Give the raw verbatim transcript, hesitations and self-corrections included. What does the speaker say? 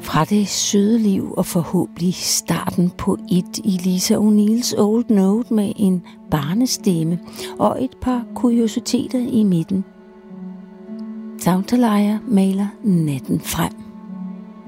Fra det søde liv og forhåbentlig starten på et i Lisa O'Neills Old Note med en barnestemme og et par kuriositeter i midten. Soundtalaya maler natten frem.